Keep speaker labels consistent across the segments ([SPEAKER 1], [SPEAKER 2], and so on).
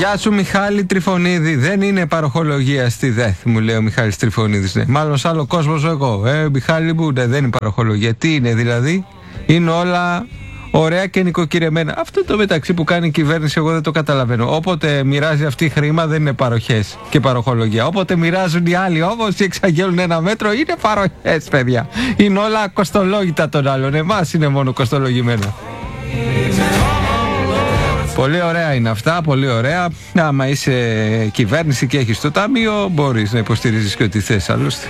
[SPEAKER 1] Γεια σου Μιχάλη Τριφωνίδη. Δεν είναι παροχολογία στη ΔΕΘ, μου λέει ο Μιχάλης Τριφωνίδης. Ναι. Μάλλον σ' άλλο κόσμο ζω εγώ. Μιχάλη μου, ναι, δεν είναι παροχολογία. Τι είναι δηλαδή? Είναι όλα ωραία και νοικοκυρεμένα. Αυτό το μεταξύ που κάνει η κυβέρνηση εγώ δεν το καταλαβαίνω. Όποτε μοιράζει αυτή χρήμα δεν είναι παροχές και παροχολογία. Όποτε μοιράζουν οι άλλοι όμως και εξαγγέλνουν ένα μέτρο είναι παροχές, παιδιά. Είναι όλα κοστολόγητα των άλλων. Εμάς είναι μόνο κοστολογημένα. Πολύ ωραία είναι αυτά, πολύ ωραία. Άμα είσαι κυβέρνηση και έχεις το ταμείο, μπορείς να υποστηρίζεις και ό,τι θες άλλωστε.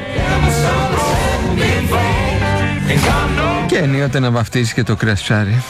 [SPEAKER 1] Και ενίοτε να βαφτίσεις και το κρέας ψάρι.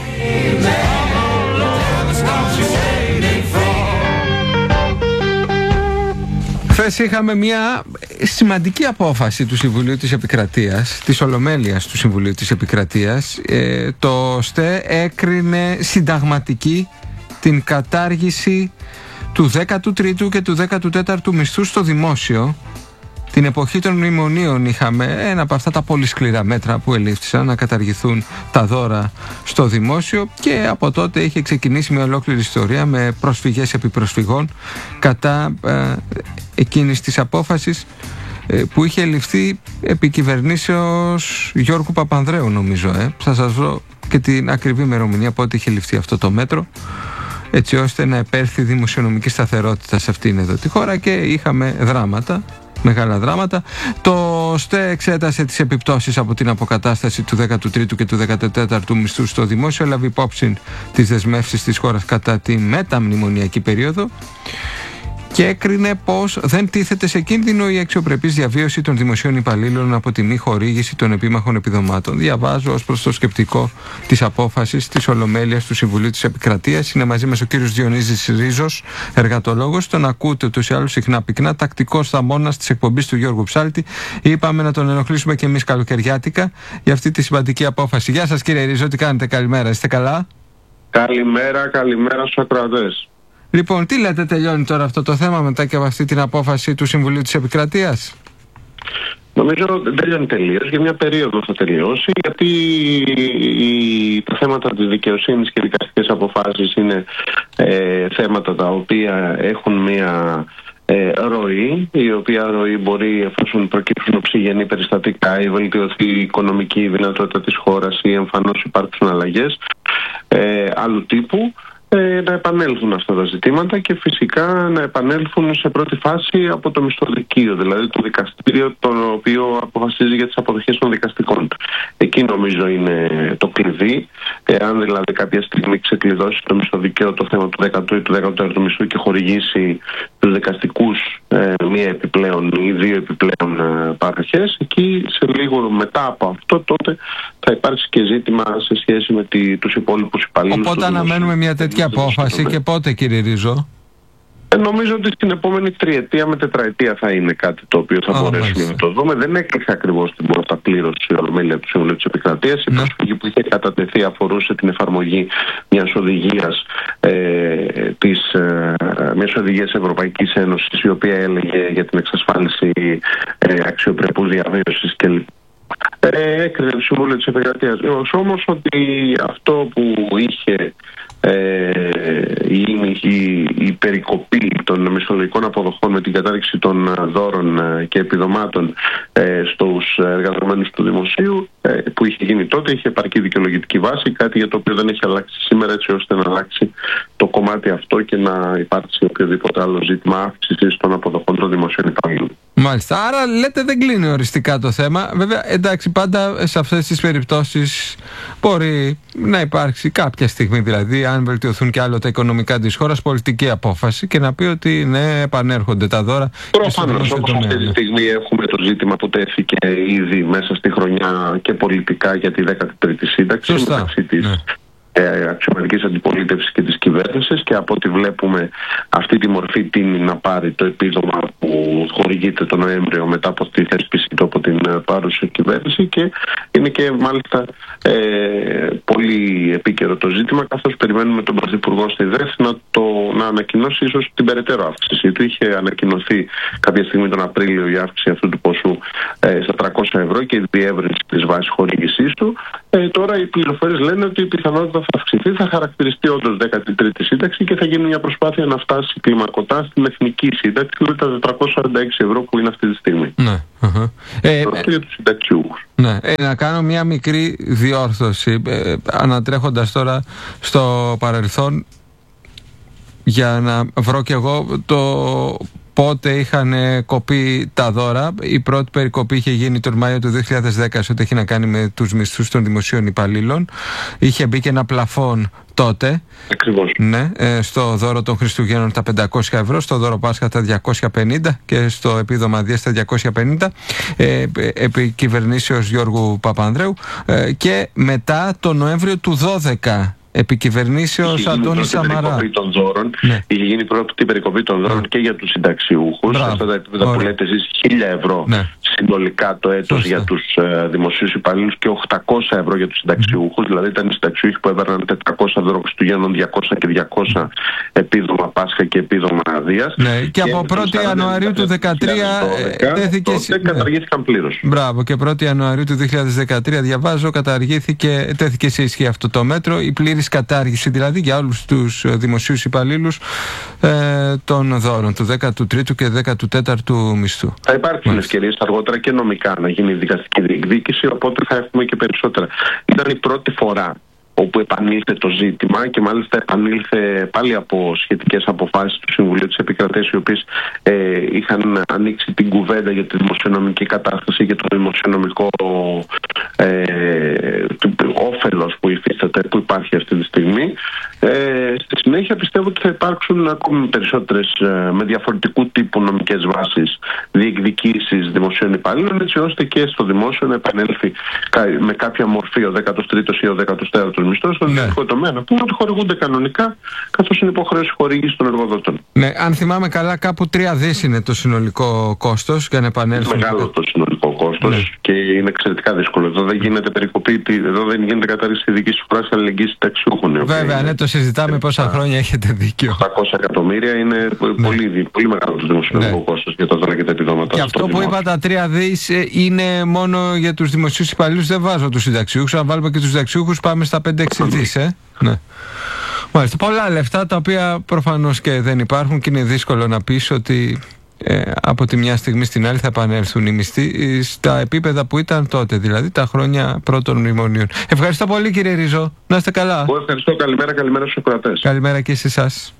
[SPEAKER 1] Χθες είχαμε μια σημαντική απόφαση του Συμβουλίου της Επικρατείας, της Ολομέλειας του Συμβουλίου της Επικρατείας. Το ΣΤΕ έκρινε συνταγματική την κατάργηση του 13ου και του 14ου μισθού στο δημόσιο. Την εποχή των μνημονίων είχαμε ένα από αυτά τα πολύ σκληρά μέτρα που ελήφθησαν να καταργηθούν τα δώρα στο δημόσιο και από τότε είχε ξεκινήσει μια ολόκληρη ιστορία με προσφυγές επί προσφυγών κατά εκείνης της απόφασης που είχε ληφθεί επί κυβερνήσεως Γιώργου Παπανδρέου νομίζω. Θα σας βρω και την ακριβή ημερομηνία πότε είχε ληφθεί αυτό το μέτρο, έτσι ώστε να επέλθει δημοσιονομική σταθερότητα σε αυτήν εδώ τη χώρα και είχαμε δράματα. Μεγάλα δράματα. Το ΣΤΕ εξέτασε τις επιπτώσεις από την αποκατάσταση του 13ου και του 14ου μισθού στο δημόσιο, έλαβε υπόψη τις δεσμεύσεις της χώρας κατά τη μεταμνημονιακή περίοδο και έκρινε πως δεν τίθεται σε κίνδυνο η αξιοπρεπής διαβίωση των δημοσίων υπαλλήλων από τη μη χορήγηση των επίμαχων επιδομάτων. Διαβάζω ως προς το σκεπτικό της απόφασης της Ολομέλειας του Συμβουλίου της Επικρατείας. Είναι μαζί μας ο κύριος Διονύσης Ρίζος, εργατολόγος. Τον ακούτε ούτως ή άλλως συχνά πυκνά, τακτικός θαμώνας της εκπομπής του Γιώργου Ψάλτη. Είπαμε να τον ενοχλήσουμε και εμείς καλοκαιριάτικα για αυτή τη σημαντική απόφαση. Γεια σας κύριε Ρίζο, τι κάνετε? Καλημέρα, είστε καλά?
[SPEAKER 2] Καλημέρα στους ακροατές.
[SPEAKER 1] Λοιπόν, τι λέτε, τελειώνει τώρα αυτό το θέμα μετά και από αυτή την απόφαση του Συμβουλίου της Επικρατείας?
[SPEAKER 2] Νομίζω δεν τελειώνει τελείως, για μια περίοδο θα τελειώσει, γιατί τα θέματα της δικαιοσύνης και δικαστικές αποφάσεις είναι θέματα τα οποία έχουν μια ροή, η οποία ροή μπορεί, εφόσον προκύψουν οξυγενή περιστατικά ή βελτιωθεί η οικονομική δυνατότητα της χώρας ή εμφανώς υπάρξουν αλλαγές άλλου τύπου, να επανέλθουν αυτά τα ζητήματα και φυσικά να επανέλθουν σε πρώτη φάση από το μισθοδικείο, δηλαδή το δικαστήριο το οποίο αποφασίζει για τις αποδοχές των δικαστικών. Εκεί νομίζω είναι το κλειδί. Αν δηλαδή κάποια στιγμή ξεκλειδώσει το μισθοδικείο το θέμα του 10ου ή του 14ου μισθού και χορηγήσει τους δικαστικούς μία επιπλέον ή δύο επιπλέον παροχές, εκεί σε λίγο μετά από αυτό τότε θα υπάρξει και ζήτημα σε σχέση με τους υπόλοιπους υπαλλήλους.
[SPEAKER 1] Οπότε αναμένουμε μια τέτοια απόφαση και πότε, κύριε Ρίζο?
[SPEAKER 2] Νομίζω ότι στην επόμενη τριετία με τετραετία θα είναι κάτι το οποίο θα μπορέσουμε να το δούμε. Δεν έκλεισε ακριβώς την πόρτα πλήρως η Ολομέλεια του Συμβουλίου της Επικρατείας. Η προσφυγή που είχε κατατεθεί αφορούσε την εφαρμογή μιας οδηγίας μιας οδηγίας Ευρωπαϊκής Ένωσης, η οποία έλεγε για την εξασφάλιση αξιοπρεπούς διαβίωσης κλπ. Έκρινε το Συμβούλιο της Επικρατείας. Όμως ότι αυτό που είχε η περικοπή των μισθολογικών αποδοχών με την κατάρριξη των δώρων και επιδομάτων στους εργαζομένους του δημοσίου που είχε γίνει τότε, είχε επαρκή δικαιολογητική βάση, κάτι για το οποίο δεν έχει αλλάξει σήμερα, έτσι ώστε να αλλάξει το κομμάτι αυτό και να υπάρξει οποιοδήποτε άλλο ζήτημα αύξησης των αποδοχών των δημοσίων υπαλλήλων.
[SPEAKER 1] Μάλιστα, άρα λέτε δεν κλείνει οριστικά το θέμα. Βέβαια, εντάξει, πάντα σε αυτές τις περιπτώσεις μπορεί να υπάρξει κάποια στιγμή, δηλαδή αν βελτιωθούν και άλλο τα οικονομικά της χώρας, πολιτική απόφαση και να πει ότι ναι, επανέρχονται τα δώρα.
[SPEAKER 2] Προφανώς, όπως αυτή τη στιγμή έχουμε το ζήτημα που τέθηκε ήδη μέσα στη χρονιά και πολιτικά για τη 13η σύνταξη μεταξύ της αξιωματικής αντιπολίτευσης και της κυβέρνησης, και από ό,τι βλέπουμε αυτή τη μορφή τείνει να πάρει το επίδομα που χορηγείται το Νοέμβριο μετά από τη θέσπιση του από την παρούσα κυβέρνηση, και είναι και μάλιστα πολύ επίκαιρο το ζήτημα, καθώς περιμένουμε τον Πρωθυπουργό στη ΔΕΘ να ανακοινώσει ίσως την περαιτέρω αύξηση του. Είχε ανακοινωθεί κάποια στιγμή τον Απρίλιο η αύξηση αυτού του ποσού στα 300 ευρώ και η διεύρυνση της βάσης χορήγησής του. Τώρα οι πληροφορίες λένε ότι η πιθανότητα θα αυξηθεί, θα χαρακτηριστεί όντως 13η σύνταξη και θα γίνει μια προσπάθεια να φτάσει κλιμακωτά στην εθνική σύνταξη με τα 446 ευρώ που είναι αυτή τη στιγμή.
[SPEAKER 1] Ναι.
[SPEAKER 2] Αυτό για τους συνταξιούχους.
[SPEAKER 1] Ναι. Να κάνω μια μικρή διόρθωση, ανατρέχοντας τώρα στο παρελθόν, για να βρω κι εγώ πότε είχαν κοπεί τα δώρα. Η πρώτη περικοπή είχε γίνει τον Μάιο του 2010 σε ό,τι έχει να κάνει με τους μισθούς των δημοσίων υπαλλήλων. Είχε μπει και ένα πλαφόν τότε.
[SPEAKER 2] Ακριβώς.
[SPEAKER 1] Ναι, στο δώρο των Χριστουγέννων τα 500 ευρώ, στο δώρο Πάσχα τα 250 και στο επίδομα Δίας τα 250, επί κυβερνήσεως Γιώργου Παπανδρέου, και μετά το Νοέμβριο του 12 επικυβερνήσεως Αντώνη Σαμαρά.
[SPEAKER 2] Είχε γίνει πρώτη περικοπή των δώρων και για τους συνταξιούχους. Αυτά τα επίπεδα που λέτε εσείς, 1.000 ευρώ συνολικά το έτος για τους δημοσίους υπαλλήλους και 800 ευρώ για τους συνταξιούχους. Δηλαδή ήταν οι συνταξιούχοι που έπαιρναν 400 δώρο Χριστουγέννων, 200 και 200 επίδομα Πάσχα και επίδομα Δίας.
[SPEAKER 1] Ναι, και από 1η Ιανουαρίου του 2013
[SPEAKER 2] καταργήθηκαν πλήρως.
[SPEAKER 1] Μπράβο, και 1η Ιανουαρίου του 2013 διαβάζω, τέθηκε σε ισχύ αυτό το μέτρο, η πλήρης κατάργηση δηλαδή για όλους τους δημοσίους υπαλλήλους των δώρων του 13ου και 14ου μισθού.
[SPEAKER 2] Θα υπάρξουν ευκαιρίες αργότερα και νομικά να γίνει δικαστική διεκδίκηση, οπότε θα έχουμε και περισσότερα. Ήταν η πρώτη φορά όπου επανήλθε το ζήτημα, και μάλιστα επανήλθε πάλι από σχετικές αποφάσεις του Συμβουλίου της Επικρατείας, οι οποίες είχαν ανοίξει την κουβέντα για τη δημοσιονομική κατάσταση και το δημοσιονομικό όφελος που υφίσταται, που υπάρχει αυτή τη στιγμή. Στη συνέχεια πιστεύω ότι θα υπάρξουν ακόμη περισσότερες με διαφορετικού τύπου νομικές βάσεις διεκδικήσεις δημοσίων υπαλλήλων, έτσι ώστε και στο δημόσιο να επανέλθει με κάποια μορφή ο 13ος ή ο 14ος μισθός στον ιδιωτικό τομέα, να πούμε ότι χορηγούνται κανονικά, καθώς είναι υποχρέωση χορήγηση των εργοδοτών.
[SPEAKER 1] Ναι, αν θυμάμαι καλά, κάπου 3 δις είναι το συνολικό κόστος για να επανέλθουν.
[SPEAKER 2] Είναι μεγάλο το συνολικό κόστος και είναι εξαιρετικά δύσκολο. Εδώ δεν γίνεται περικοπή, εδώ δεν γίνεται κατάρριξη ειδικής φράσης αλληλεγγύης συνταξιούχων.
[SPEAKER 1] Βέβαια, ναι, το συζητάμε πόσα χρόνια, έχετε δίκιο.
[SPEAKER 2] 800 εκατομμύρια είναι πολύ μεγάλο το δημοσιονομικό κόστος για τα δώρα και τα επιδόματα.
[SPEAKER 1] Και αυτό που είπα, τα 3 δις είναι μόνο για τους δημοσίους υπαλλήλους, δεν βάζω τους συνταξιούχους. Αν βάλουμε και τους συνταξιούχους, πάμε στα 5-6 δις. Ναι. Μάλιστα, πολλά λεφτά τα οποία προφανώς και δεν υπάρχουν, και είναι δύσκολο να πεις ότι από τη μια στιγμή στην άλλη θα επανέλθουν οι μισθοί στα επίπεδα που ήταν τότε, δηλαδή τα χρόνια πρώτων μνημονίων. Ευχαριστώ πολύ, κύριε Ριζό. Να είστε καλά.
[SPEAKER 2] Εγώ ευχαριστώ. Καλημέρα στους ακροατές.
[SPEAKER 1] Καλημέρα και σε εσάς.